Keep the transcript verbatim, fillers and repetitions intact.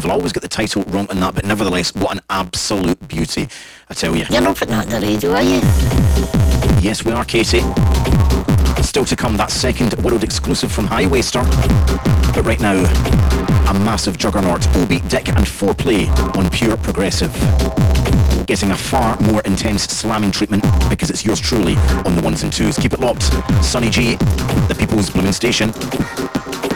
I'll always get the title wrong on that, but nevertheless, what an absolute beauty, I tell you. You're not putting that on the radio, are you? Yes, we are, Katie. Still to come, that second world exclusive from Highwayster. But right now, a massive juggernaut, Obi, Dick and Foreplay on Pure Progressive. Getting a far more intense slamming treatment because it's yours truly on the ones and twos. Keep it locked. Sonny G, the People's Blooming Station.